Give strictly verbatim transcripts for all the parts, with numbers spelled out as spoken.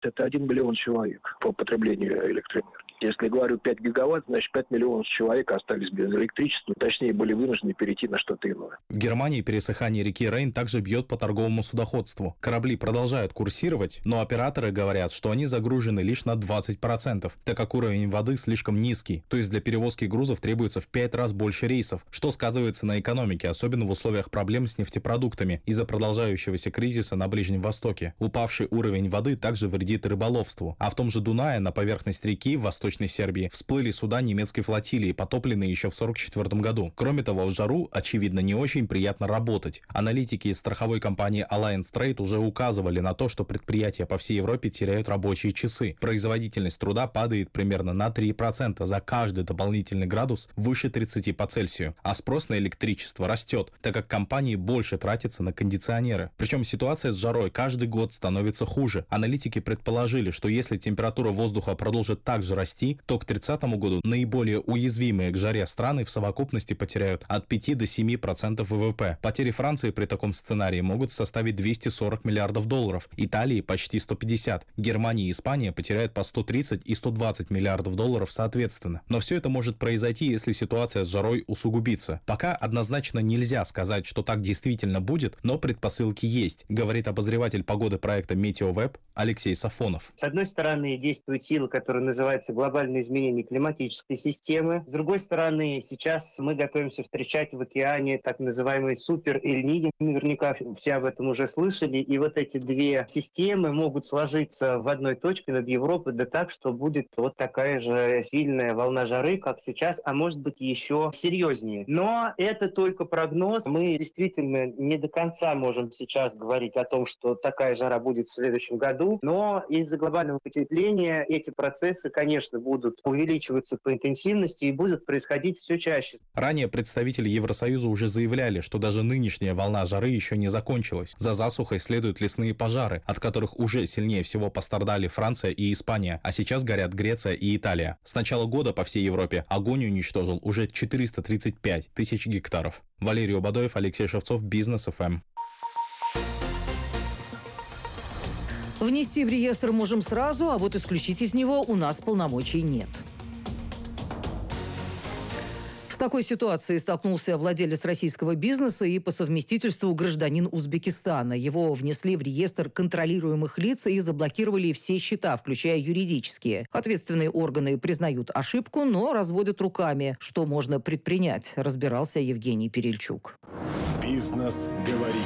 Это один миллион человек по потреблению электроэнергии. Если говорю пять гигаватт, значит пять миллионов человек остались без электричества, точнее были вынуждены перейти на что-то иное. В Германии пересыхание реки Рейн также бьет по торговому судоходству. Корабли продолжают курсировать, но операторы говорят, что они загружены лишь на двадцать процентов, так как уровень воды слишком низкий, то есть для перевозки грузов требуется в пять раз больше рейсов, что сказывается на экономике, особенно в условиях проблем с нефтепродуктами из-за продолжающегося кризиса на Ближнем Востоке. Упавший уровень воды также вредит рыболовству, а в том же Дунае на поверхность реки в Восточной Сербии всплыли суда немецкой флотилии, потопленные еще в сорок четвёртом году. Кроме того, в жару, очевидно, не очень приятно работать. Аналитики из страховой компании Alliance Trade уже указывали на то, что предприятия по всей Европе теряют рабочие часы. Производительность труда падает примерно на три процента за каждый дополнительный градус выше тридцати по Цельсию, а спрос на электричество растет, так как компании больше тратятся на кондиционеры. Причем ситуация с жарой каждый год становится хуже. Аналитики предположили, что если температура воздуха продолжит также расти, то к тридцатому году наиболее уязвимые к жаре страны в совокупности потеряют от пяти до семи процентов вэ вэ пэ. Потери Франции при таком сценарии могут составить двести сорок миллиардов долларов, Италии почти сто пятьдесят, Германия и Испания потеряют по сто тридцать и сто двадцать миллиардов долларов соответственно. Но все это может произойти, если ситуация с жарой усугубится. Пока однозначно нельзя сказать, что так действительно будет, но предпосылки есть, говорит обозреватель погоды проекта Метеовеб Алексей Сафонов. С одной стороны, действует сила, которая называется глобальное изменение климатической системы. С другой стороны, сейчас мы готовимся встречать в океане так называемый супер Эль-Ниньо. Наверняка все об этом уже слышали. И вот эти две системы могут сложиться в одной точке над Европой, да так, что будет вот такая же сильная волна жары, как сейчас, а может быть еще серьезнее. Но это только прогноз. Мы действительно не до конца можем сейчас говорить о том, что такая жара будет в следующем году. Но из-за глобального потепления эти процессы, конечно, будут увеличиваться по интенсивности и будут происходить все чаще. Ранее представители Евросоюза уже заявляли, что даже нынешняя волна жары еще не закончилась. За засухой следуют лесные пожары, от которых уже сильнее всего пострадали Франция и Испания, а сейчас горят Греция и Италия. С начала года по всей Европе огонь уничтожил уже четыреста тридцать пять тысяч гектаров. Валерий Обадоев, Алексей Шевцов, Бизнес эф эм. Внести в реестр можем сразу, а вот исключить из него у нас полномочий нет. С такой ситуацией столкнулся владелец российского бизнеса и по совместительству гражданин Узбекистана. Его внесли в реестр контролируемых лиц и заблокировали все счета, включая юридические. Ответственные органы признают ошибку, но разводят руками. Что можно предпринять, разбирался Евгений Перельчук. Бизнес говорит.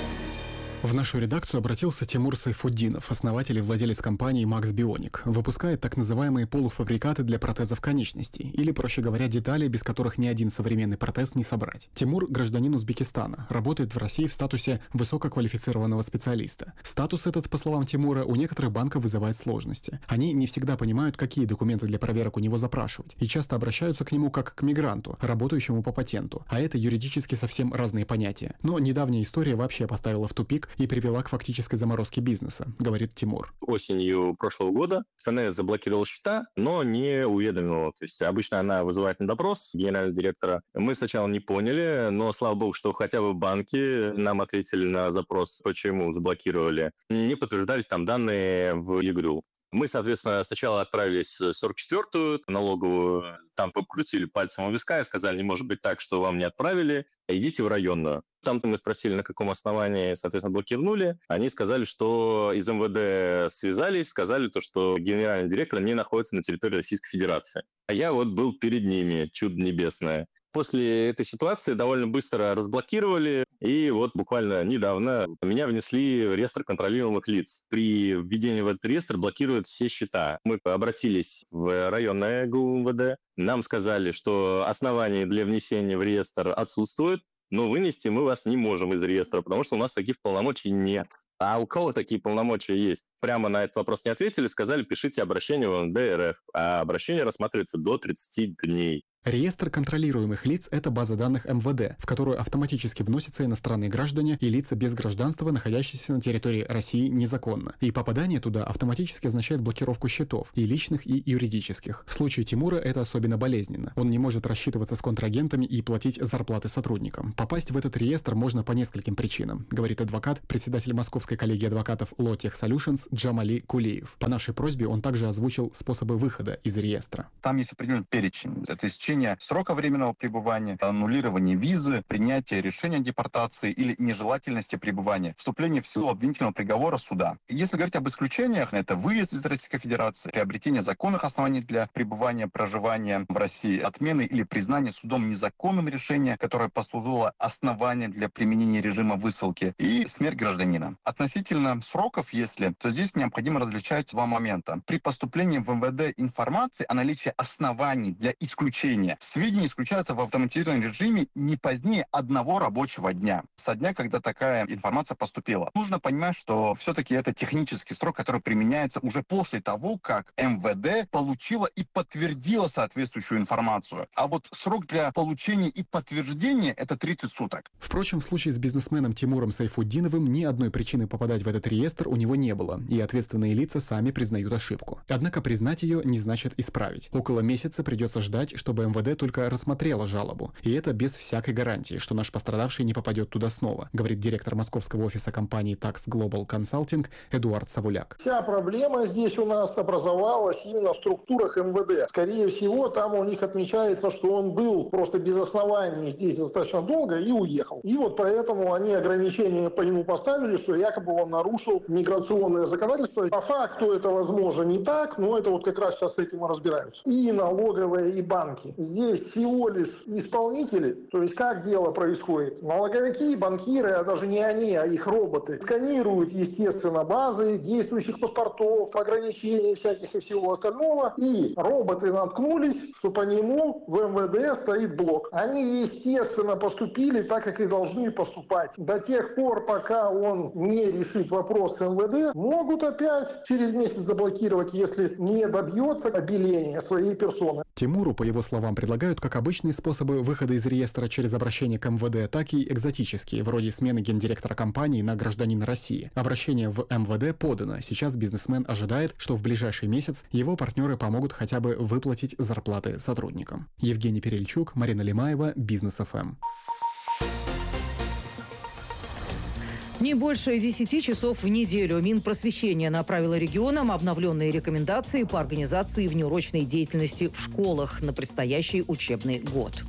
В нашу редакцию обратился Тимур Сайфуддинов, основатель и владелец компании Max Bionic. Выпускает так называемые полуфабрикаты для протезов конечностей, или, проще говоря, детали, без которых ни один современный протез не собрать. Тимур – гражданин Узбекистана, работает в России в статусе высококвалифицированного специалиста. Статус этот, по словам Тимура, у некоторых банков вызывает сложности. Они не всегда понимают, какие документы для проверок у него запрашивать, и часто обращаются к нему как к мигранту, работающему по патенту. А это юридически совсем разные понятия. Но недавняя история вообще поставила в тупик и привела к фактической заморозке бизнеса, говорит Тимур. Осенью прошлого года эф эн эс заблокировала счета, но не уведомила. То есть обычно она вызывает на допрос генерального директора. Мы сначала не поняли, но слава богу, что хотя бы банки нам ответили на запрос, почему заблокировали. Не подтверждались там данные в ЕГРЮ. Мы, соответственно, сначала отправились в сорок четвёртую налоговую, там покрутили пальцем у виска и сказали, не может быть так, что вам не отправили, идите в районную. Там мы спросили, на каком основании, соответственно, блокировали. Они сказали, что из эм вэ дэ связались, сказали, то, что генеральный директор не находится на территории Российской Федерации. А я вот был перед ними, чудо небесное. После этой ситуации довольно быстро разблокировали, и вот буквально недавно меня внесли в реестр контролируемых лиц. При введении в этот реестр блокируют все счета. Мы обратились в районное гэ у эм вэ дэ, нам сказали, что оснований для внесения в реестр отсутствует, но вынести мы вас не можем из реестра, потому что у нас таких полномочий нет. А у кого такие полномочия есть? Прямо на этот вопрос не ответили, сказали, пишите обращение в эм вэ дэ эр эф, а обращение рассматривается до тридцати дней. Реестр контролируемых лиц – это база данных эм вэ дэ, в которую автоматически вносятся иностранные граждане и лица без гражданства, находящиеся на территории России незаконно. И попадание туда автоматически означает блокировку счетов, и личных, и юридических. В случае Тимура это особенно болезненно. Он не может рассчитываться с контрагентами и платить зарплаты сотрудникам. Попасть в этот реестр можно по нескольким причинам, говорит адвокат, председатель Московской коллегии адвокатов Lotech Solutions Джамали Кулиев. По нашей просьбе он также озвучил способы выхода из реестра. Там есть определенный перечень. Это истечение срока временного пребывания, аннулирование визы, принятие решения о депортации или нежелательности пребывания, вступление в силу обвинительного приговора суда. Если говорить об исключениях, это выезд из Российской Федерации, приобретение законных оснований для пребывания, проживания в России, отмены или признание судом незаконным решения, которое послужило основанием для применения режима высылки, и смерть гражданина. Относительно сроков, если, то здесь необходимо различать два момента. При поступлении в эм вэ дэ информации о наличии оснований для исключения сведения исключаются в автоматизированном режиме не позднее одного рабочего дня, со дня, когда такая информация поступила. Нужно понимать, что все-таки это технический срок, который применяется уже после того, как эм вэ дэ получила и подтвердила соответствующую информацию. А вот срок для получения и подтверждения – это тридцать суток. Впрочем, в случае с бизнесменом Тимуром Сайфутдиновым ни одной причины попадать в этот реестр у него не было, и ответственные лица сами признают ошибку. Однако признать ее не значит исправить. Около месяца придется ждать, чтобы эм вэ дэ только рассмотрела жалобу. И это без всякой гарантии, что наш пострадавший не попадет туда снова, говорит директор московского офиса компании Tax Global Consulting Эдуард Савуляк. Вся проблема здесь у нас образовалась именно в структурах эм вэ дэ. Скорее всего, там у них отмечается, что он был просто без оснований здесь достаточно долго и уехал. И вот поэтому они ограничения по нему поставили, что якобы он нарушил миграционное законодательство. По факту это, возможно, не так, но это вот как раз сейчас с этим и разбираются. И налоговые, и банки. Здесь всего лишь исполнители, то есть как дело происходит. Налоговики, банкиры, а даже не они, а их роботы, сканируют, естественно, базы действующих паспортов, ограничений всяких и всего остального. И роботы наткнулись, что по нему в эм вэ дэ стоит блок. Они, естественно, поступили так, как и должны поступать. До тех пор, пока он не решит вопрос с эм вэ дэ, могут опять через месяц заблокировать, если не добьется обеления своей персоны. Тимуру, по его словам, предлагают как обычные способы выхода из реестра через обращение к эм вэ дэ, так и экзотические, вроде смены гендиректора компании на гражданина России. Обращение в эм вэ дэ подано. Сейчас бизнесмен ожидает, что в ближайший месяц его партнеры помогут хотя бы выплатить зарплаты сотрудникам. Евгений Перельчук, Марина Лимаева, Бизнес эф эм. Не больше десяти часов в неделю. Минпросвещение направило регионам обновленные рекомендации по организации внеурочной деятельности в школах на предстоящий учебный год.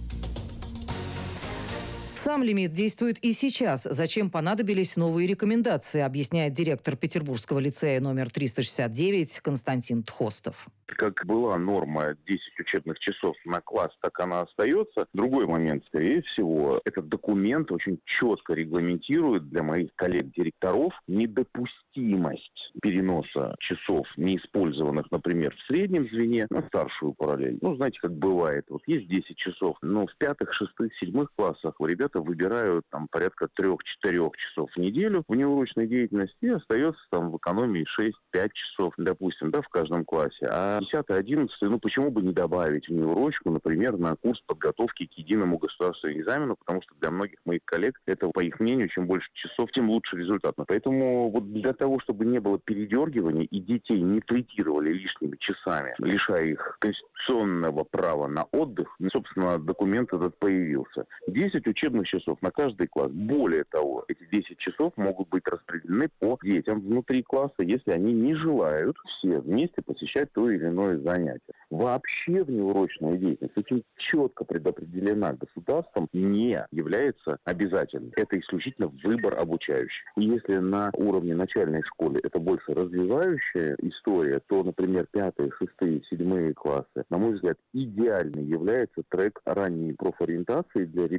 Сам лимит действует и сейчас. Зачем понадобились новые рекомендации, объясняет директор Петербургского лицея номер триста шестьдесят девять Константин Тхостов. Как была норма десять учебных часов на класс, так она остается. Другой момент, скорее всего, этот документ очень четко регламентирует для моих коллег-директоров недопустимость переноса часов, неиспользованных, например, в среднем звене, на старшую параллель. Ну, знаете, как бывает. Вот есть десять часов, но в пятых, шестых, седьмых классах ребята выбирают там порядка трех-четырех часов в неделю в неурочной деятельности и остается там в экономии шесть-пять часов, допустим, да, в каждом классе. А десятый, одиннадцатый, ну почему бы не добавить в неурочку, например, на курс подготовки к единому государственному экзамену, потому что для многих моих коллег это, по их мнению, чем больше часов, тем лучше результат. Поэтому вот для того, чтобы не было передергивания и детей не третировали лишними часами, лишая их конституционного права на отдых, собственно, документ этот появился. десять учебных часов на каждый класс. Более того, эти десять часов могут быть распределены по детям внутри класса, если они не желают все вместе посещать то или иное занятие. Вообще внеурочная деятельность очень четко предопределена государством, не является обязательной. Это исключительно выбор обучающих. И если на уровне начальной школы это больше развивающая история, то, например, пятые, шестые, седьмые классы, на мой взгляд, идеальный является трек ранней профориентации для ребят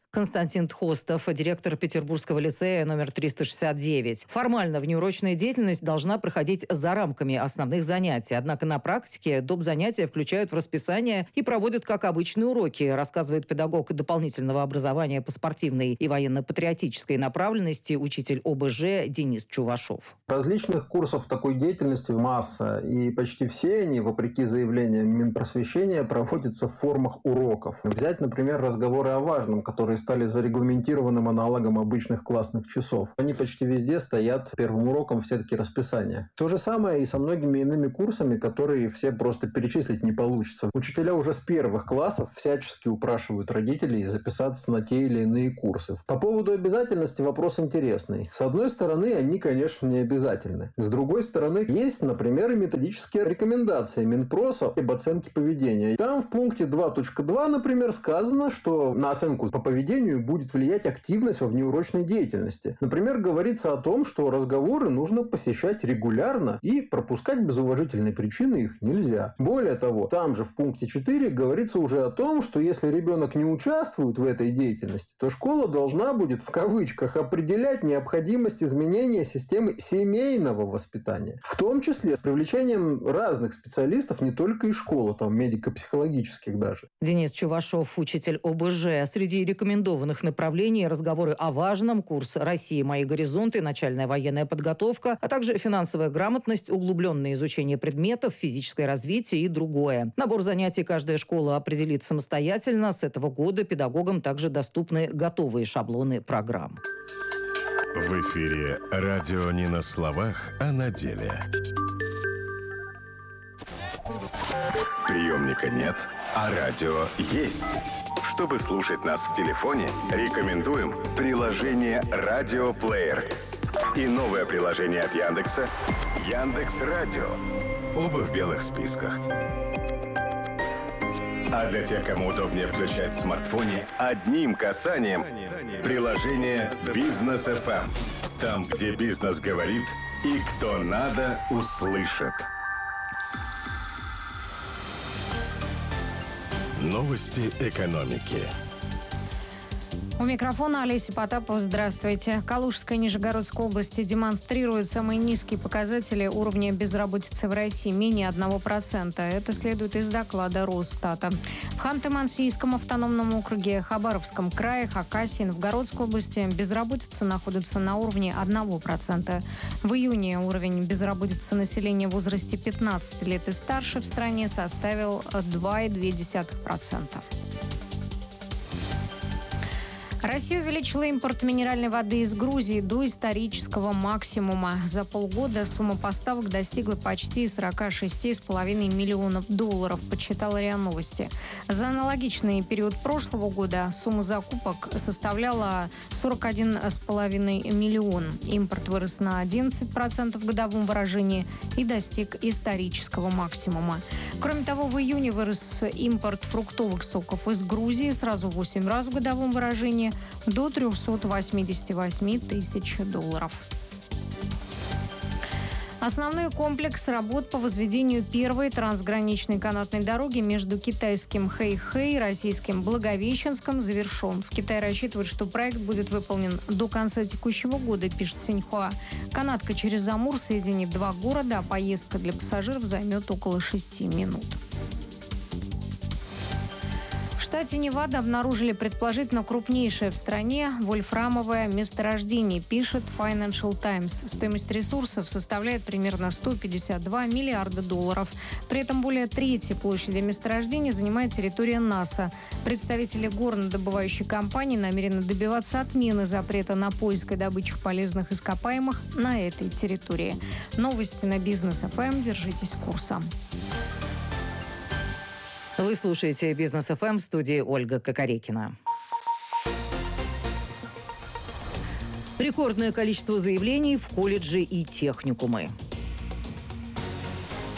Константин Тхостов, директор Петербургского лицея номер триста шестьдесят девять. Формально внеурочная деятельность должна проходить за рамками основных занятий. Однако на практике доп. Занятия включают в расписание и проводят как обычные уроки, рассказывает педагог дополнительного образования по спортивной и военно-патриотической направленности, учитель О Б Ж Денис Чувашов. Различных курсов такой деятельности масса, и почти все они, вопреки заявлениям Минпросвещения, проводятся в формах уроков. Взять, например, разговоры о важном, которые стали зарегламентированным аналогом обычных классных часов. Они почти везде стоят первым уроком все-таки расписания. То же самое и со многими иными курсами, которые все просто перечислить не получится. Учителя уже с первых классов всячески упрашивают родителей записаться на те или иные курсы. По поводу обязательности вопрос интересный. С одной стороны, они, конечно, не обязательны. С другой стороны, есть, например, и методические рекомендации Минпроса об оценке поведения. Там в пункте два точка два, например, сказано, что на оценку по поведению будет влиять активность во внеурочной деятельности. Например, говорится о том, что разговоры нужно посещать регулярно и пропускать без уважительной причины их нельзя. Более того, там же в пункте четыре говорится уже о том, что если ребенок не участвует в этой деятельности, то школа должна будет в кавычках определять необходимость изменения системы семейного воспитания. В том числе с привлечением разных специалистов, не только из школы, там медико-психологических даже. Денис Чувашов, учитель О Б Ж. Среди рекомендованных направлений разговоры о важном, курс «Россия. Мои горизонты», начальная военная подготовка, а также финансовая грамотность, углубленное изучение предметов, физическое развитие и другое. Набор занятий каждая школа определит самостоятельно. С этого года педагогам также доступны готовые шаблоны программ. В эфире радио не на словах, а на деле. Приемника нет, а радио есть. Чтобы слушать нас в телефоне, рекомендуем приложение «Радиоплеер» и новое приложение от Яндекса «Яндекс.Радио». Оба в белых списках. А для тех, кому удобнее включать в смартфоне, одним касанием приложение «Бизнес эф эм». Там, где бизнес говорит и кто надо, услышит. Новости экономики. У микрофона Олеся Потапова. Здравствуйте. Калужская и Нижегородская области демонстрируют самые низкие показатели уровня безработицы в России – менее одного процента. Это следует из доклада Росстата. В Ханты-Мансийском автономном округе, Хабаровском крае, Хакасии, Новгородской области безработица находится на уровне одного процента. В июне уровень безработицы населения в возрасте пятнадцати лет и старше в стране составил два целых две десятых процента. Россия увеличила импорт минеральной воды из Грузии до исторического максимума. За полгода сумма поставок достигла почти сорок шесть целых пять десятых миллионов долларов, подсчитала РИА Новости. За аналогичный период прошлого года сумма закупок составляла сорок один целых пять десятых миллиона. Импорт вырос на одиннадцать процентов в годовом выражении и достиг исторического максимума. Кроме того, в июне вырос импорт фруктовых соков из Грузии сразу в восемь раз в годовом выражении до трехсот восьмидесяти восьми тысяч долларов. Основной комплекс работ по возведению первой трансграничной канатной дороги между китайским Хэйхэй и российским Благовещенском завершен. В Китае рассчитывают, что проект будет выполнен до конца текущего года, пишет Синьхуа. Канатка через Амур соединит два города, а поездка для пассажиров займет около шести минут. В штате Невада обнаружили предположительно крупнейшее в стране вольфрамовое месторождение, пишет Financial Times. Стоимость ресурсов составляет примерно сто пятьдесят два миллиарда долларов. При этом более трети площади месторождения занимает территория НАСА. Представители горнодобывающей компании намерены добиваться отмены запрета на поиск и добычу полезных ископаемых на этой территории. Новости на Бизнес эф эм. Держитесь курса. Вы слушаете «Бизнес эф эм», в студии Ольга Кокорекина. Рекордное количество заявлений в колледжи и техникумы.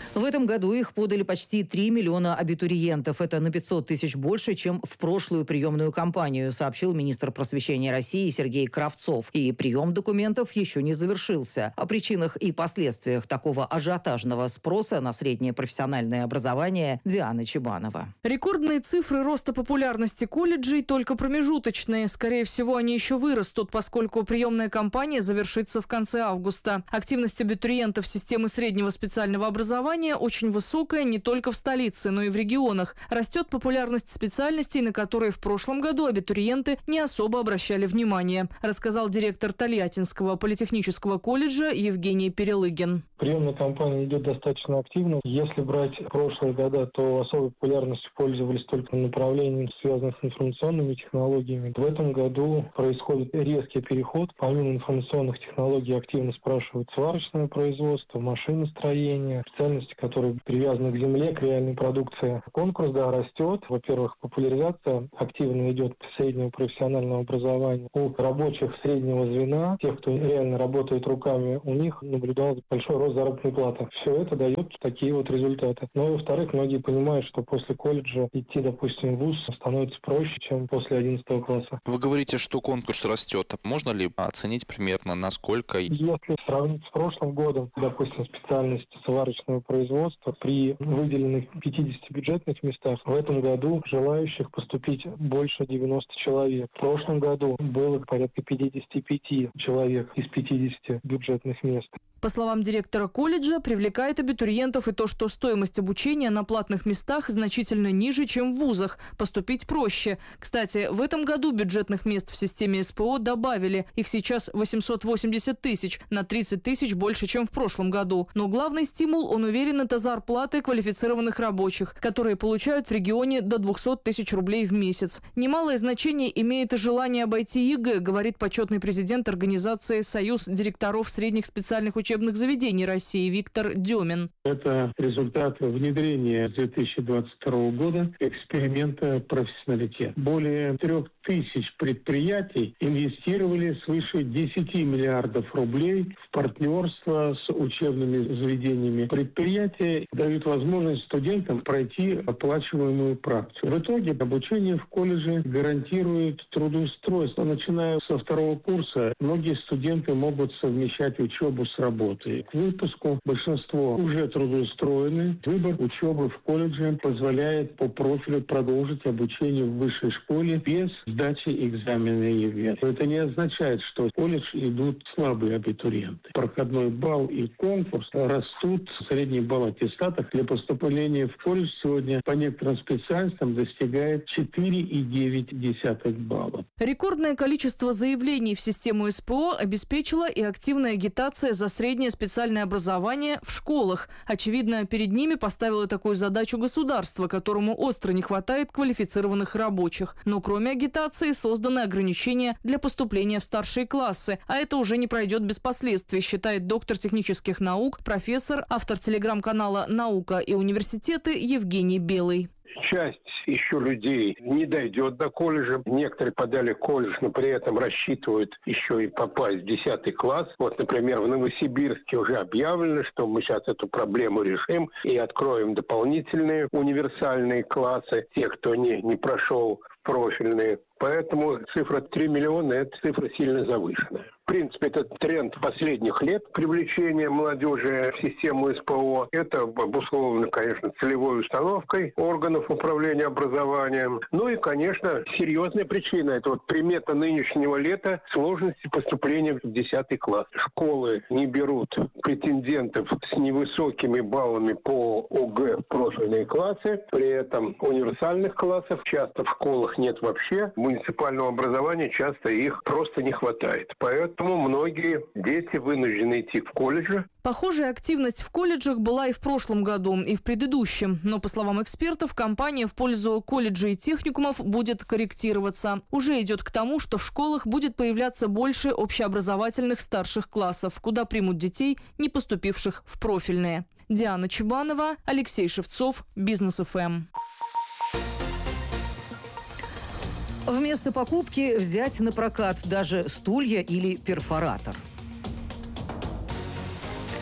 В этом году их подали почти три миллиона абитуриентов. Это на пятьсот тысяч больше, чем в прошлую приемную кампанию, сообщил министр просвещения России Сергей Кравцов. И прием документов еще не завершился. О причинах и последствиях такого ажиотажного спроса на среднее профессиональное образование Диана Чебанова. Рекордные цифры роста популярности колледжей только промежуточные. Скорее всего, они еще вырастут, поскольку приемная кампания завершится в конце августа. Активность абитуриентов системы среднего специального образования очень высокая не только в столице, но и в регионах. Растет популярность специальностей, на которые в прошлом году абитуриенты не особо обращали внимание, рассказал директор Тольяттинского политехнического колледжа Евгений Перелыгин. Приемная кампания идет достаточно активно. Если брать прошлые года, то особой популярностью пользовались только направлениями, связанных с информационными технологиями. В этом году происходит резкий переход. Помимо информационных технологий активно спрашивают сварочное производство, машиностроение, специальности, которые привязаны к земле, к реальной продукции. Конкурс, да, растет. Во-первых, популяризация активно идет среднего профессионального образования. У рабочих среднего звена, тех, кто реально работает руками, у них наблюдался большой рост заработной платы. Все это дает такие вот результаты. Ну и во-вторых, многие понимают, что после колледжа идти, допустим, в вуз становится проще, чем после одиннадцатого класса. Вы говорите, что конкурс растет. Можно ли оценить примерно, насколько? Если сравнить с прошлым годом, допустим, специальность сварочного производства, при выделенных пятидесяти бюджетных местах в этом году желающих поступить больше девяноста человек. В прошлом году было порядка пятьдесят пять человек из пятидесяти бюджетных мест. По словам директора колледжа, привлекает абитуриентов и то, что стоимость обучения на платных местах значительно ниже, чем в вузах. Поступить проще. Кстати, в этом году бюджетных мест в системе СПО добавили. Их сейчас восемьсот восемьдесят тысяч, на тридцать тысяч больше, чем в прошлом году. Но главный стимул, он уверен, это зарплаты квалифицированных рабочих, которые получают в регионе до двухсот тысяч рублей в месяц. Немалое значение имеет и желание обойти ЕГЭ, говорит почетный президент организации «Союз директоров средних специальных учебных учебных заведений России Виктор Демин. Это результат внедрения с две тысячи двадцать второго года эксперимента «Профессионалитет». Более трех тысяч предприятий инвестировали свыше десяти миллиардов рублей в партнерство с учебными заведениями. Предприятия дают возможность студентам пройти оплачиваемую практику. В итоге обучение в колледже гарантирует трудоустройство. Начиная со второго курса, многие студенты могут совмещать учебу с работой. К выпуску большинство уже трудоустроены. Выбор учебы в колледже позволяет по профилю продолжить обучение в высшей школе без сдачи экзамена ЕГЭ. Это не означает, что в колледж идут слабые абитуриенты. Проходной балл и конкурс растут. Средний балл аттестатов для поступления в колледж сегодня по некоторым специальностям достигает четыре и девять десятых балла. Рекордное количество заявлений в систему СПО обеспечила и активная агитация за среднее специальное образование в школах. Очевидно, перед ними поставило такую задачу государство, которому остро не хватает квалифицированных рабочих. Но кроме агитации созданы ограничения для поступления в старшие классы. А это уже не пройдет без последствий, считает доктор технических наук, профессор, автор телеграм-канала «Наука и университеты» Евгений Белый. Часть еще людей не дойдет до колледжа. Некоторые подали колледж, но при этом рассчитывают еще и попасть в десятый класс. Вот, например, в Новосибирске уже объявлено, что мы сейчас эту проблему решим и откроем дополнительные универсальные классы. Тех, кто не, не прошел профильные. Поэтому цифра три миллиона – это цифра сильно завышенная. В принципе, это тренд последних лет привлечения молодежи в систему СПО. Это обусловлено, конечно, целевой установкой органов управления образованием. Ну и, конечно, серьезная причина – это вот примета нынешнего лета – сложности поступления в десятый класс. Школы не берут претендентов с невысокими баллами по ОГЭ в профильные классы. При этом универсальных классов часто в школах нет вообще. Муниципального образования часто их просто не хватает. Поэтому многие дети вынуждены идти в колледжи. Похожая активность в колледжах была и в прошлом году, и в предыдущем. Но, по словам экспертов, кампания в пользу колледжей и техникумов будет корректироваться. Уже идет к тому, что в школах будет появляться больше общеобразовательных старших классов, куда примут детей, не поступивших в профильные. Диана Чубанова, Алексей Шевцов, Бизнес эф эм. Вместо покупки взять на прокат даже стулья или перфоратор.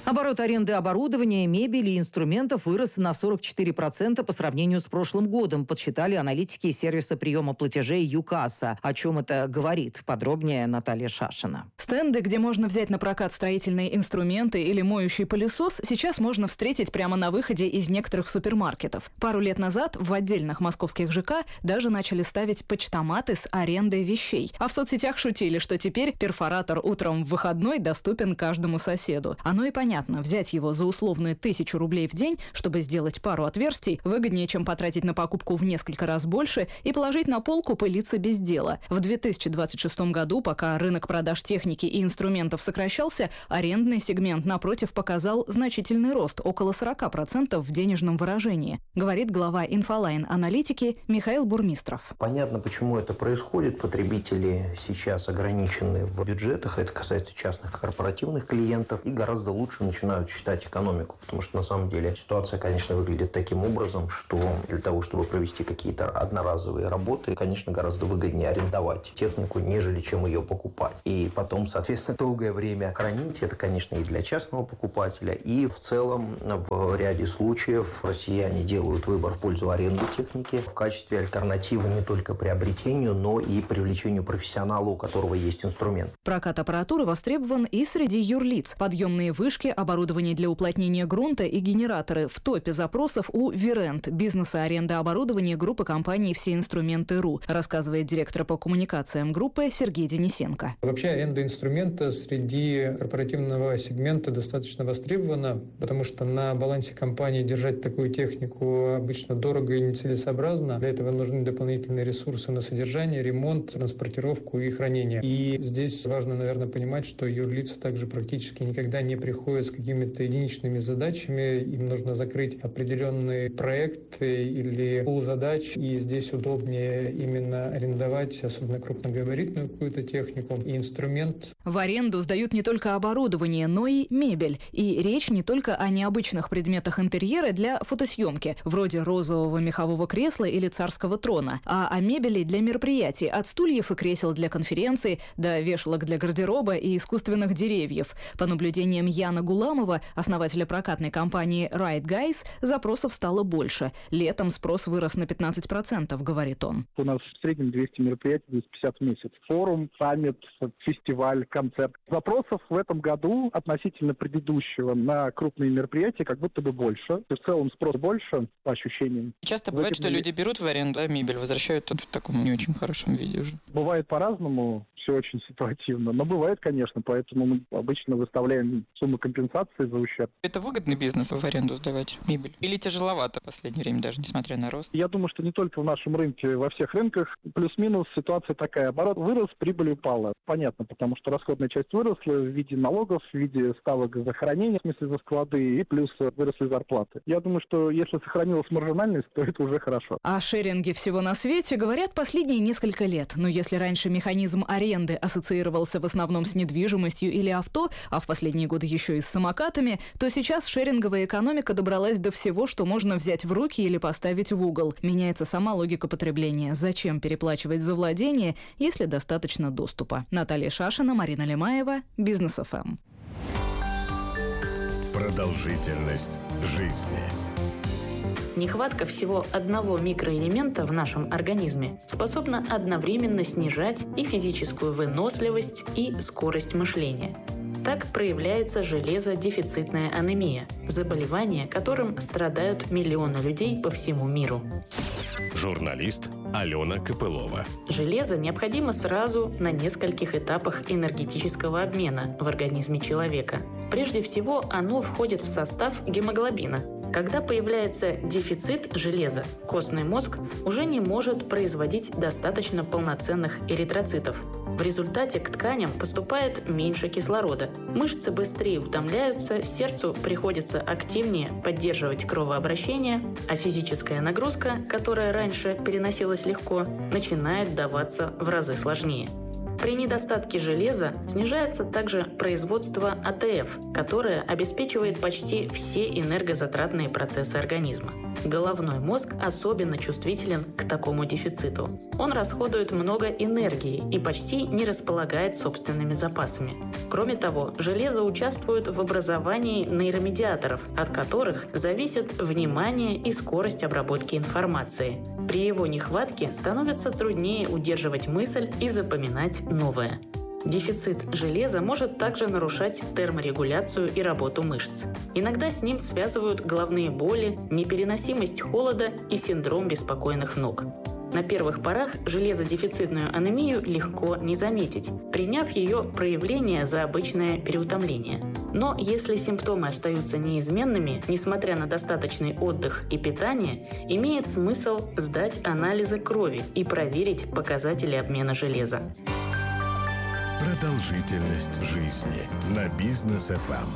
Оборот аренды оборудования, мебели и инструментов вырос на сорок четыре процента по сравнению с прошлым годом, подсчитали аналитики сервиса приема платежей ЮКасса. О чем это говорит? Подробнее Наталья Шашина. Стенды, где можно взять на прокат строительные инструменты или моющий пылесос, сейчас можно встретить прямо на выходе из некоторых супермаркетов. Пару лет назад в отдельных московских ЖК даже начали ставить почтоматы с арендой вещей. А в соцсетях шутили, что теперь перфоратор утром в выходной доступен каждому соседу. Оно и понятно. Взять его за условную тысячу рублей в день, чтобы сделать пару отверстий, выгоднее, чем потратить на покупку в несколько раз больше и положить на полку пылиться без дела. В две тысячи двадцать шестом году, пока рынок продаж техники и инструментов сокращался, арендный сегмент, напротив, показал значительный рост, около сорок процентов в денежном выражении, говорит глава Инфолайн-аналитики Михаил Бурмистров. Понятно, почему это происходит. Потребители сейчас ограничены в бюджетах, это касается частных и корпоративных клиентов, и гораздо лучше начинают считать экономику, потому что на самом деле ситуация, конечно, выглядит таким образом, что для того, чтобы провести какие-то одноразовые работы, конечно, гораздо выгоднее арендовать технику, нежели чем ее покупать. И потом, соответственно, долгое время хранить, это, конечно, и для частного покупателя, и в целом в ряде случаев россияне делают выбор в пользу аренды техники в качестве альтернативы не только приобретению, но и привлечению профессионала, у которого есть инструмент. Прокат аппаратуры востребован и среди юрлиц. Подъемные вышки, оборудование для уплотнения грунта и генераторы в топе запросов у Вирент, бизнеса аренда оборудования группы компаний «Все инструменты.ру», рассказывает директор по коммуникациям группы Сергей Денисенко. Вообще аренда инструмента среди корпоративного сегмента достаточно востребована, потому что на балансе компании держать такую технику обычно дорого и нецелесообразно. Для этого нужны дополнительные ресурсы на содержание, ремонт, транспортировку и хранение. И здесь важно, наверное, понимать, что юрлица также практически никогда не приходят с какими-то единичными задачами, им нужно закрыть определенный проект или пул задач, и здесь удобнее именно арендовать, особенно крупногабаритную какую-то технику и инструмент. В аренду сдают не только оборудование, но и мебель. И речь не только о необычных предметах интерьера для фотосъемки, вроде розового мехового кресла или царского трона, а о мебели для мероприятий, от стульев и кресел для конференций до вешалок для гардероба и искусственных деревьев. По наблюдениям Яна Гуламова, основателя прокатной компании Right Guys, запросов стало больше. Летом спрос вырос на пятнадцать процентов, говорит он. У нас в среднем двести мероприятий, двести пятьдесят в месяц. Форум, саммит, фестиваль, концерт. Запросов в этом году относительно предыдущего на крупные мероприятия как будто бы больше. В целом спрос больше, по ощущениям. Часто бывает, что люди берут в аренду, а мебель возвращают в таком не очень хорошем виде уже. Бывает по-разному. Все очень ситуативно. Но бывает, конечно, поэтому мы обычно выставляем сумму компенсации за ущерб. Это выгодный бизнес в аренду сдавать мебель? Или тяжеловато в последнее время, даже несмотря на рост? Я думаю, что не только в нашем рынке, во всех рынках плюс-минус ситуация такая. Оборот вырос, прибыль упала. Понятно, потому что расходная часть выросла в виде налогов, в виде ставок за хранение, в смысле за склады, и плюс выросли зарплаты. Я думаю, что если сохранилась маржинальность, то это уже хорошо. О шеринге всего на свете говорят последние несколько лет. Но если раньше механизм аренды ассоциировался в основном с недвижимостью или авто, а в последние годы еще и с самокатами, то сейчас шеринговая экономика добралась до всего, что можно взять в руки или поставить в угол. Меняется сама логика потребления. Зачем переплачивать за владение, если достаточно доступа? Наталья Шашина, Марина Лемаева, Бизнес эф эм. Продолжительность жизни. Нехватка всего одного микроэлемента в нашем организме способна одновременно снижать и физическую выносливость, и скорость мышления. Так проявляется железодефицитная анемия, заболевание, которым страдают миллионы людей по всему миру. Журналист Алена Копылова. Железо необходимо сразу на нескольких этапах энергетического обмена в организме человека. Прежде всего, оно входит в состав гемоглобина. Когда появляется дефицит железа, костный мозг уже не может производить достаточно полноценных эритроцитов. В результате к тканям поступает меньше кислорода. Мышцы быстрее утомляются, сердцу приходится активнее поддерживать кровообращение, а физическая нагрузка, которая раньше переносилась легко, начинает даваться в разы сложнее. При недостатке железа снижается также производство а тэ эф, которое обеспечивает почти все энергозатратные процессы организма. Головной мозг особенно чувствителен к такому дефициту. Он расходует много энергии и почти не располагает собственными запасами. Кроме того, железо участвует в образовании нейромедиаторов, от которых зависит внимание и скорость обработки информации. При его нехватке становится труднее удерживать мысль и запоминать новое. Дефицит железа может также нарушать терморегуляцию и работу мышц. Иногда с ним связывают головные боли, непереносимость холода и синдром беспокойных ног. На первых порах железодефицитную анемию легко не заметить, приняв ее проявление за обычное переутомление. Но если симптомы остаются неизменными, несмотря на достаточный отдых и питание, имеет смысл сдать анализы крови и проверить показатели обмена железа. Продолжительность жизни на Бизнес эф эм.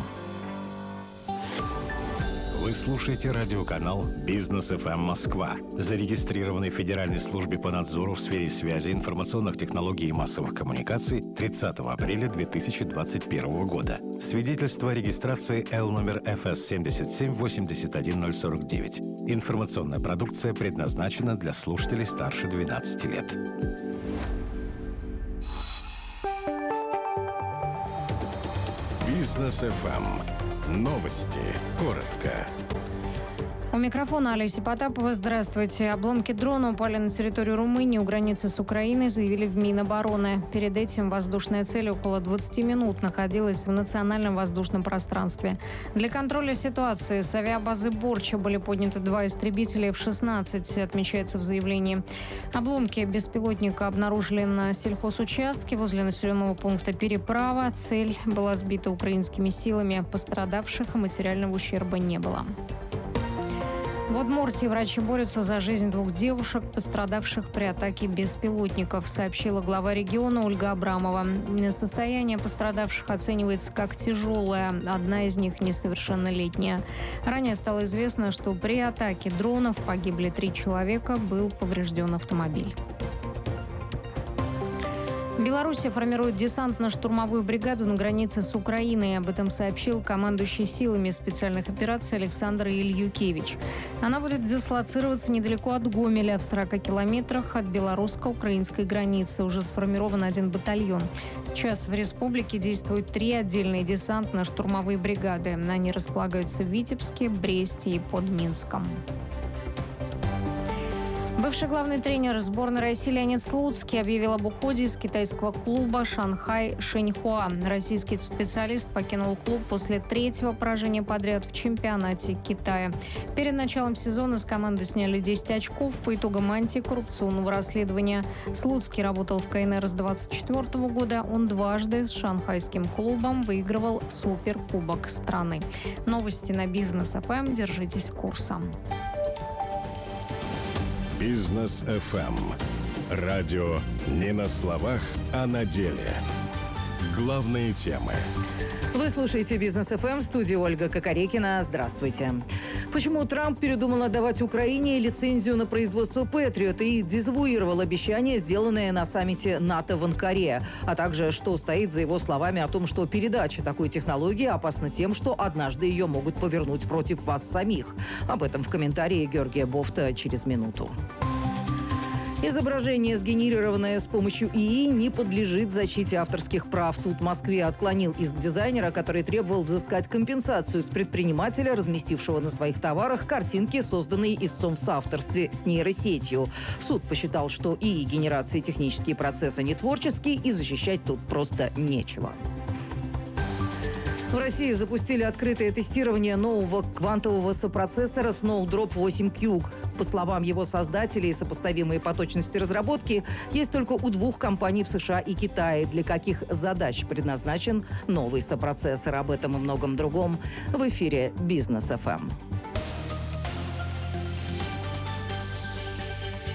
Вы слушаете радиоканал Бизнес эф эм Москва, зарегистрированный в Федеральной службе по надзору в сфере связи, информационных технологий и массовых коммуникаций тридцатого апреля две тысячи двадцать первого года. Свидетельство о регистрации Л номер эф эс семь семь восемь один ноль сорок девять. Информационная продукция предназначена для слушателей старше двенадцати лет. Бизнес эф эм. Новости. Коротко. У микрофона Олеся Потапова. Здравствуйте. Обломки дрона упали на территорию Румынии у границы с Украиной, заявили в Минобороны. Перед этим воздушная цель около двадцати минут находилась в национальном воздушном пространстве. Для контроля ситуации с авиабазы Борча были подняты два истребителя эф шестнадцать, отмечается в заявлении. Обломки беспилотника обнаружили на сельхозучастке возле населенного пункта Переправа. Цель была сбита украинскими силами. Пострадавших и материального ущерба не было. В Удмуртии врачи борются за жизнь двух девушек, пострадавших при атаке беспилотников, сообщила глава региона Ольга Абрамова. Состояние пострадавших оценивается как тяжелое, одна из них несовершеннолетняя. Ранее стало известно, что при атаке дронов погибли три человека, был поврежден автомобиль. Белоруссия формирует десантно-штурмовую бригаду на границе с Украиной. Об этом сообщил командующий силами специальных операций Александр Ильюкевич. Она будет дислоцироваться недалеко от Гомеля, в сорока километрах от белорусско-украинской границы. Уже сформирован один батальон. Сейчас в республике действуют три отдельные десантно-штурмовые бригады. Они располагаются в Витебске, Бресте и под Минском. Бывший главный тренер сборной России Леонид Слуцкий объявил об уходе из китайского клуба «Шанхай Шэньхуа». Российский специалист покинул клуб после третьего поражения подряд в чемпионате Китая. Перед началом сезона с команды сняли десять очков по итогам антикоррупционного расследования. Слуцкий работал в ка эн эр с двадцать четвёртого года. Он дважды с шанхайским клубом выигрывал суперкубок страны. Новости на Бизнес эф эм. Держитесь курса. Бизнес эф эм. Радио не на словах, а на деле. Главные темы. Вы слушаете Бизнес эф эм, в студии Ольга Кокорекина. Здравствуйте. Почему Трамп передумал отдавать Украине лицензию на производство Патриот и дезавуировал обещание, сделанное на саммите НАТО в Анкаре, а также что стоит за его словами о том, что передача такой технологии опасна тем, что однажды ее могут повернуть против вас самих. Об этом в комментарии Георгия Бофта через минуту. Изображение, сгенерированное с помощью ИИ, не подлежит защите авторских прав. Суд в Москве отклонил иск дизайнера, который требовал взыскать компенсацию с предпринимателя, разместившего на своих товарах картинки, созданные истцом в соавторстве с нейросетью. Суд посчитал, что ИИ-генерация технический процесс, а не творческий, и защищать тут просто нечего. В России запустили открытое тестирование нового квантового сопроцессора Snowdrop восемь Q. По словам его создателей, сопоставимые по точности разработки есть только у двух компаний в США и Китае. Для каких задач предназначен новый сопроцессор? Об этом и многом другом в эфире Бизнес эф эм.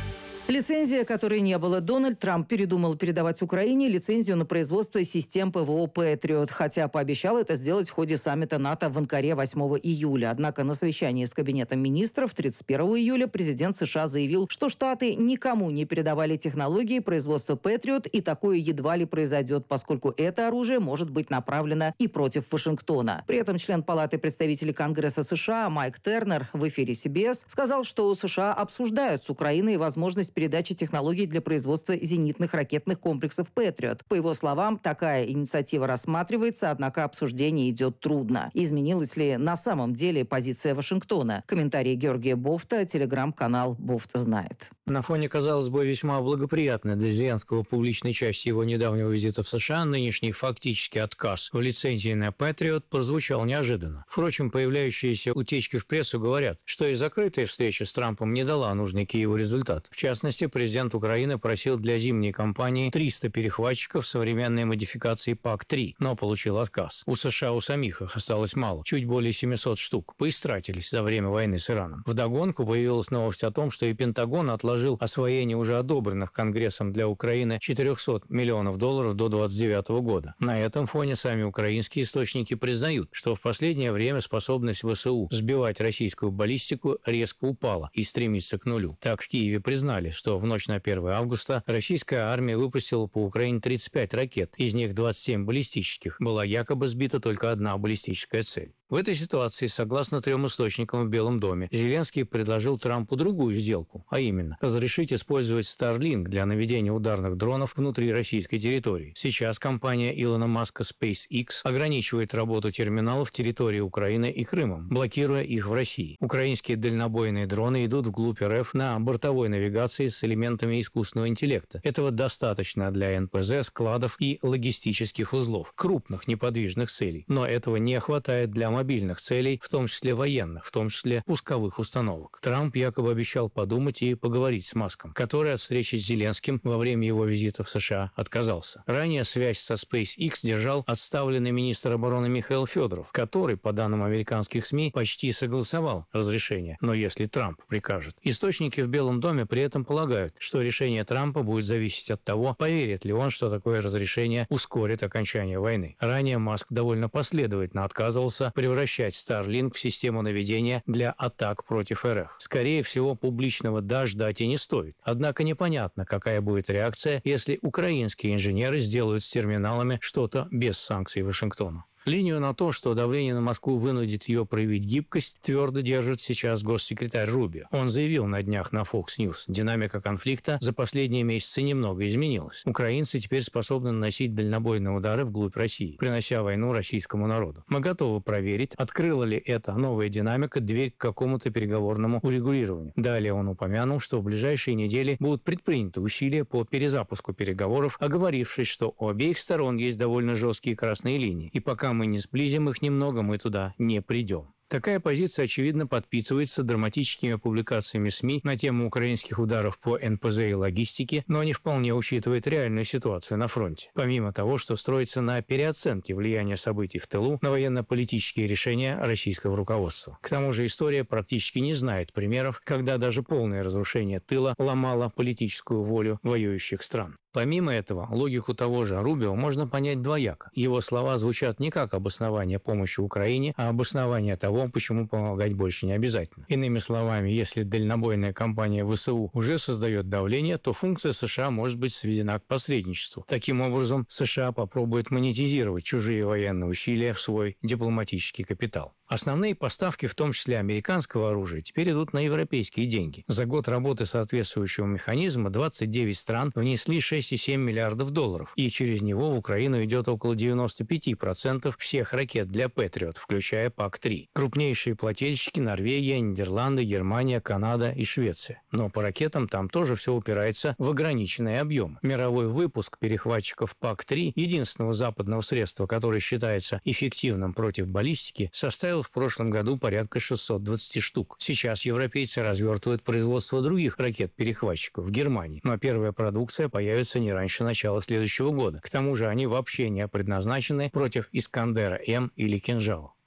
Лицензия, которой не было. Дональд Трамп передумал передавать Украине лицензию на производство систем ПВО «Патриот», хотя пообещал это сделать в ходе саммита НАТО в Анкаре восьмого июля. Однако на совещании с Кабинетом министров тридцать первого июля президент США заявил, что Штаты никому не передавали технологии производства «Патриот», и такое едва ли произойдет, поскольку это оружие может быть направлено и против Вашингтона. При этом член Палаты представителей Конгресса США Майк Тернер в эфире си би эс сказал, что США обсуждают с Украиной возможность передачи технологий для производства зенитных ракетных комплексов «Патриот». По его словам, такая инициатива рассматривается, однако обсуждение идет трудно. Изменилась ли на самом деле позиция Вашингтона? Комментарий Георгия Бофта, телеграм-канал «Бофта знает». На фоне, казалось бы, весьма благоприятной для Зеленского публичной части его недавнего визита в США, нынешний фактический отказ в лицензии на «Патриот» прозвучал неожиданно. Впрочем, появляющиеся утечки в прессу говорят, что и закрытая встреча с Трампом не дала нужный Киеву результат. В частности, президент Украины просил для зимней кампании триста перехватчиков современной модификации пак три, но получил отказ. У США у самих их осталось мало, чуть более семисот штук, поистратились за время войны с Ираном. Вдогонку появилась новость о том, что и Пентагон отложил освоение уже одобренных Конгрессом для Украины четырехсот миллионов долларов до двадцать девятого года. На этом фоне сами украинские источники признают, что в последнее время способность ВСУ сбивать российскую баллистику резко упала и стремится к нулю. Так в Киеве признали, что в ночь на первое августа российская армия выпустила по Украине тридцать пять ракет, из них двадцать семь баллистических. Была якобы сбита только одна баллистическая цель. В этой ситуации, согласно трем источникам в Белом доме, Зеленский предложил Трампу другую сделку, а именно разрешить использовать Starlink для наведения ударных дронов внутри российской территории. Сейчас компания Илона Маска SpaceX ограничивает работу терминалов территории Украины и Крымом, блокируя их в России. Украинские дальнобойные дроны идут вглубь РФ на бортовой навигации с элементами искусственного интеллекта. Этого достаточно для эн пэ зэ, складов и логистических узлов, крупных неподвижных целей. Но этого не хватает для мобильных целей, в том числе военных, в том числе пусковых установок. Трамп якобы обещал подумать и поговорить с Маском, который от встречи с Зеленским во время его визита в США отказался. Ранее связь со SpaceX держал отставленный министр обороны Михаил Федоров, который, по данным американских СМИ, почти согласовал разрешение, но если Трамп прикажет. Источники в Белом доме при этом полагают, что решение Трампа будет зависеть от того, поверит ли он, что такое разрешение ускорит окончание войны. Ранее Маск довольно последовательно отказывался превращать Starlink в систему наведения для атак против РФ. Скорее всего, публичного «да» ждать и не стоит. Однако непонятно, какая будет реакция, если украинские инженеры сделают с терминалами что-то без санкций Вашингтона. Линию на то, что давление на Москву вынудит ее проявить гибкость, твердо держит сейчас госсекретарь Рубио. Он заявил на днях на Fox News, динамика конфликта за последние месяцы немного изменилась. Украинцы теперь способны наносить дальнобойные удары вглубь России, принося войну российскому народу. Мы готовы проверить, открыла ли эта новая динамика дверь к какому-то переговорному урегулированию. Далее он упомянул, что в ближайшие недели будут предприняты усилия по перезапуску переговоров, оговорившись, что у обеих сторон есть довольно жесткие красные линии, и пока мы не сблизим их немного, мы туда не придем. Такая позиция, очевидно, подписывается драматическими публикациями СМИ на тему украинских ударов по эн пэ зэ и логистике, но не вполне учитывает реальную ситуацию на фронте. Помимо того, что строится на переоценке влияния событий в тылу на военно-политические решения российского руководства. К тому же история практически не знает примеров, когда даже полное разрушение тыла ломало политическую волю воюющих стран. Помимо этого, логику того же Рубио можно понять двояко. Его слова звучат не как обоснование помощи Украине, а обоснование того, почему помогать больше не обязательно. Иными словами, если дальнобойная кампания ВСУ уже создает давление, то функция США может быть сведена к посредничеству. Таким образом, США попробует монетизировать чужие военные усилия в свой дипломатический капитал. Основные поставки, в том числе американского оружия, теперь идут на европейские деньги. За год работы соответствующего механизма двадцать девять стран внесли шесть целых семь миллиардов долларов, и через него в Украину идет около девяноста пяти процентов всех ракет для Патриот, включая пак три. Крупнейшие плательщики – Норвегия, Нидерланды, Германия, Канада и Швеция. Но по ракетам там тоже все упирается в ограниченный объем. Мировой выпуск перехватчиков пак три, единственного западного средства, которое считается эффективным против баллистики, составил в прошлом году порядка шестисот двадцати штук. Сейчас европейцы развертывают производство других ракет-перехватчиков в Германии, но первая продукция появится не раньше начала следующего года. К тому же они вообще не предназначены против Искандера-М или Кинжала.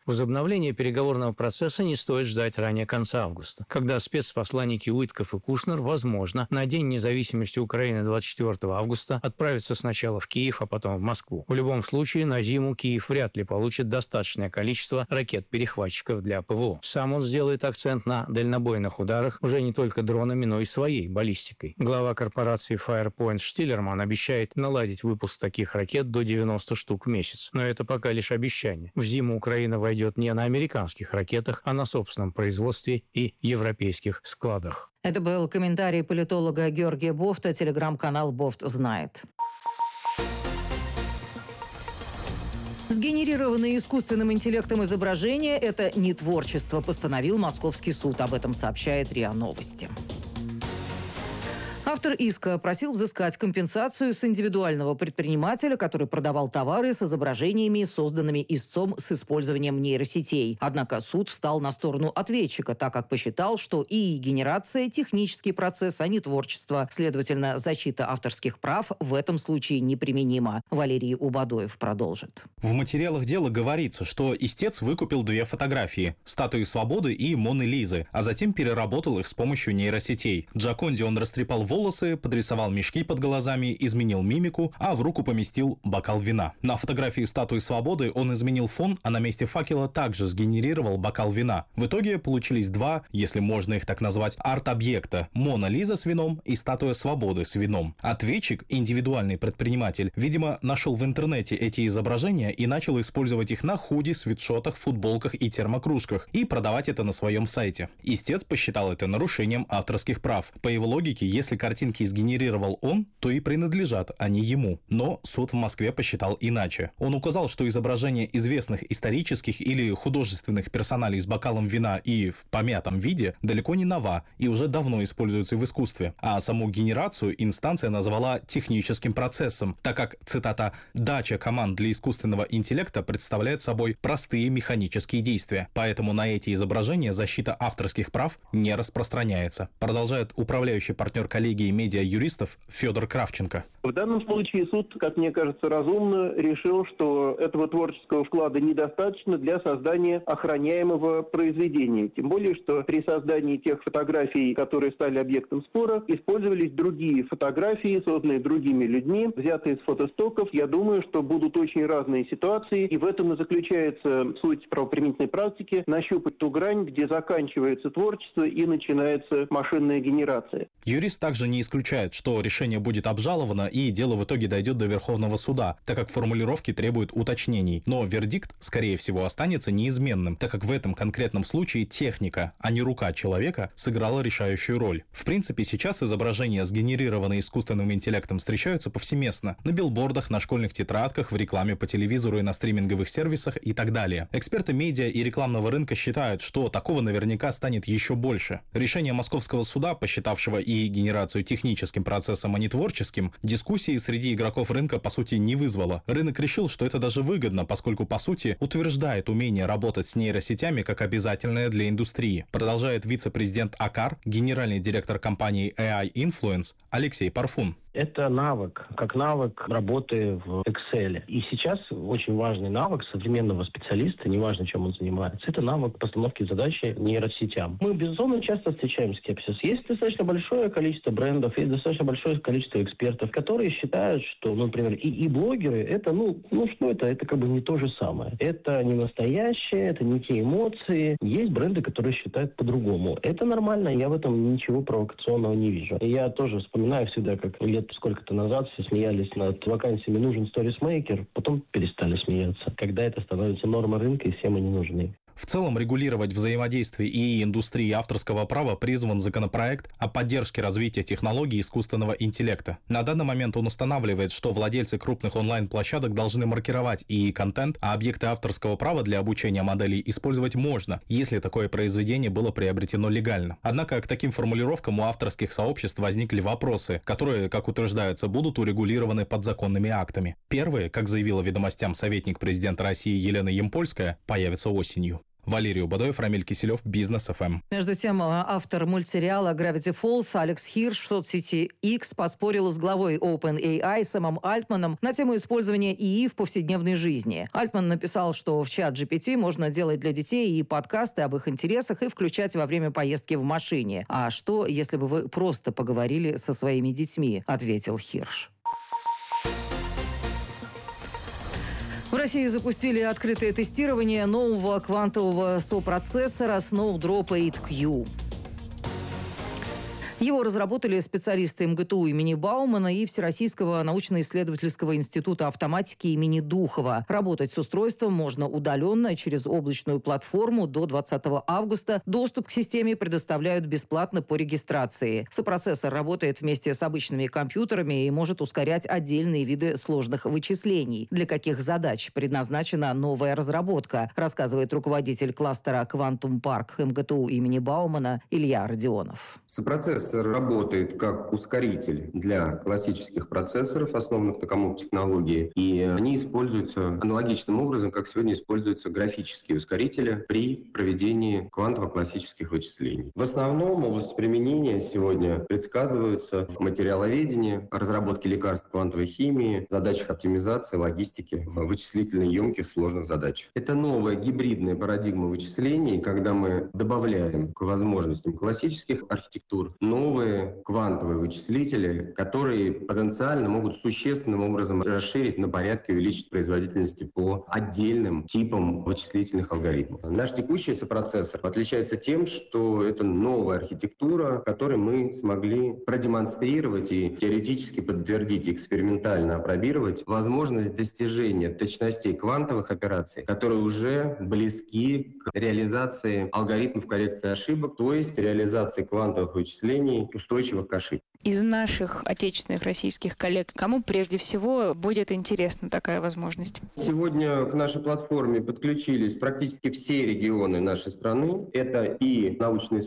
Возобновление переговорного процесса не стоит ждать ранее конца августа, когда спецпосланники Уитков и Кушнер, возможно, на День независимости Украины двадцать четвёртого августа отправятся сначала в Киев, а потом в Москву. В любом случае, на зиму Киев вряд ли получит достаточное количество ракет-перехватчиков для ПВО. Сам он сделает акцент на дальнобойных ударах уже не только дронами, но и своей баллистикой. Глава корпорации Firepoint Штиллерман обещает наладить выпуск таких ракет до девяноста штук в месяц. Но это пока лишь обещание. В зиму Украина войдет не на американских ракетах, а на собственном производстве и европейских складах. Это был комментарий политолога Георгия Бофта, телеграм-канал «Бофт знает». Сгенерированные искусственным интеллектом изображения – это не творчество, постановил Московский суд. Об этом сообщает РИА Новости. Автор иска просил взыскать компенсацию с индивидуального предпринимателя, который продавал товары с изображениями, созданными истцом с использованием нейросетей. Однако суд встал на сторону ответчика, так как посчитал, что ИИ-генерация – технический процесс, а не творчество. Следовательно, защита авторских прав в этом случае неприменима. Валерий Убадоев продолжит. В материалах дела говорится, что истец выкупил две фотографии – статуи Свободы и Моны Лизы, а затем переработал их с помощью нейросетей. Джаконде он растрепал волосы, волосы, подрисовал мешки под глазами, изменил мимику, а в руку поместил бокал вина. На фотографии статуи Свободы он изменил фон, а на месте факела также сгенерировал бокал вина. В итоге получились два, если можно их так назвать, арт-объекта – Мона Лиза с вином и статуя Свободы с вином. Ответчик, индивидуальный предприниматель, видимо, нашел в интернете эти изображения и начал использовать их на худи, свитшотах, футболках и термокружках и продавать это на своем сайте. Истец посчитал это нарушением авторских прав. По его логике, если картинки сгенерировал он, то и принадлежат они ему. Но суд в Москве посчитал иначе. Он указал, что изображение известных исторических или художественных персоналей с бокалом вина и в помятом виде далеко не нова и уже давно используется в искусстве. А саму генерацию инстанция назвала техническим процессом, так как, цитата, «дача команд для искусственного интеллекта представляет собой простые механические действия, поэтому на эти изображения защита авторских прав не распространяется», продолжает управляющий партнер коллегии медиа-юристов Федор Кравченко. В данном случае суд, как мне кажется, разумно решил, что этого творческого вклада недостаточно для создания охраняемого произведения. Тем более, что при создании тех фотографий, которые стали объектом спора, использовались другие фотографии, созданные другими людьми, взятые из фотостоков. Я думаю, что будут очень разные ситуации, и в этом и заключается суть правоприменительной практики – нащупать ту грань, где заканчивается творчество и начинается машинная генерация. Юрист также не исключает, что решение будет обжаловано и дело в итоге дойдет до Верховного суда, так как формулировки требуют уточнений. Но вердикт, скорее всего, останется неизменным, так как в этом конкретном случае техника, а не рука человека, сыграла решающую роль. В принципе, сейчас изображения, сгенерированные искусственным интеллектом, встречаются повсеместно. На билбордах, на школьных тетрадках, в рекламе по телевизору и на стриминговых сервисах и так далее. Эксперты медиа и рекламного рынка считают, что такого наверняка станет еще больше. Решение Московского суда, посчитавшего и генерацию техническим процессом, а не творческим, дискуссии среди игроков рынка по сути не вызвало. Рынок решил, что это даже выгодно, поскольку по сути утверждает умение работать с нейросетями как обязательное для индустрии. Продолжает вице-президент АКАР, генеральный директор компании эй ай Influence Алексей Парфун. Это навык, как навык работы в Excel. И сейчас очень важный навык современного специалиста, неважно, чем он занимается, это навык постановки задачи нейросетям. Мы, безусловно, часто встречаем скепсис. Есть достаточно большое количество брендов, есть достаточно большое количество экспертов, которые считают, что, ну, например, и, и блогеры, это, ну, ну, что это? Это как бы не то же самое. Это не настоящее, это не те эмоции. Есть бренды, которые считают по-другому. Это нормально, я в этом ничего провокационного не вижу. И я тоже вспоминаю всегда, как лет сколько-то назад все смеялись над вакансиями «нужен сторисмейкер», потом перестали смеяться. Когда это становится нормой рынка, и всем они нужны. В целом, регулировать взаимодействие ИИ индустрии авторского права призван законопроект о поддержке развития технологий искусственного интеллекта. На данный момент он устанавливает, что владельцы крупных онлайн-площадок должны маркировать ИИ-контент, а объекты авторского права для обучения моделей использовать можно, если такое произведение было приобретено легально. Однако к таким формулировкам у авторских сообществ возникли вопросы, которые, как утверждается, будут урегулированы подзаконными актами. Первые, как заявила «Ведомостям» советник президента России Елена Ямпольская, появятся осенью. Валерий Убадоев, Рамиль Киселев, Бизнес эф эм. Между тем, автор мультсериала Gravity Falls Алекс Хирш в соцсети X поспорил с главой OpenAI Сэмом Альтманом на тему использования ИИ в повседневной жизни. Альтман написал, что в чат джи пи ти можно делать для детей и подкасты об их интересах и включать во время поездки в машине. А что, если бы вы просто поговорили со своими детьми, ответил Хирш. В России запустили открытое тестирование нового квантового сопроцессора Snowdrop восемь кью. Его разработали специалисты эм гэ тэ у имени Баумана и Всероссийского научно-исследовательского института автоматики имени Духова. Работать с устройством можно удаленно через облачную платформу до двадцатого августа. Доступ к системе предоставляют бесплатно по регистрации. Сопроцессор работает вместе с обычными компьютерами и может ускорять отдельные виды сложных вычислений. Для каких задач предназначена новая разработка, рассказывает руководитель кластера «Квантум Парк» эм гэ тэ у имени Баумана Илья Родионов. Сопроцессор работает как ускоритель для классических процессоров, основанных на коммуп-технологии, и они используются аналогичным образом, как сегодня используются графические ускорители при проведении квантово-классических вычислений. В основном области применения сегодня предсказываются в материаловедении, разработке лекарств квантовой химии, задачах оптимизации, логистики, вычислительно емких сложных задач. Это новая гибридная парадигма вычислений, когда мы добавляем к возможностям классических архитектур новые квантовые вычислители, которые потенциально могут существенным образом расширить на порядке, увеличить производительность по отдельным типам вычислительных алгоритмов. Наш текущий сопроцессор отличается тем, что это новая архитектура, которой мы смогли продемонстрировать и теоретически подтвердить, экспериментально опробировать возможность достижения точностей квантовых операций, которые уже близки к реализации алгоритмов коррекции ошибок, то есть реализации квантовых вычислений устойчивых к ошибкам. Из наших отечественных российских коллег, кому прежде всего будет интересна такая возможность? Сегодня к нашей платформе подключились практически все регионы нашей страны. Это и научные